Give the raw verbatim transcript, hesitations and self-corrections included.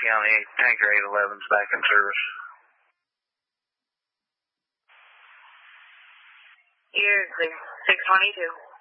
County, Tanker eight eleven's back in service. You're clear. six twenty-two.